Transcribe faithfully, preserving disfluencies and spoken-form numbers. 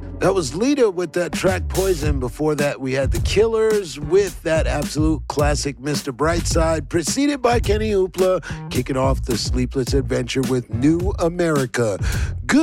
That was Lita with that track Poison. Before that, we had The Killers with that absolute classic Mister Brightside, preceded by Kenny Hoopla, kicking off the Sleepless Adventure with New America. Good